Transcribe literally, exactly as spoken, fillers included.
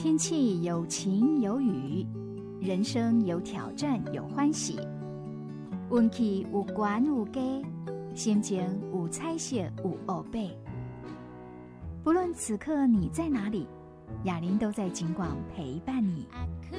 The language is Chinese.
天气有晴有雨，人生有挑战有欢喜，运气有悬有低，心情有彩色有乌白。不论此刻你在哪里，雅琳都在景广陪伴你。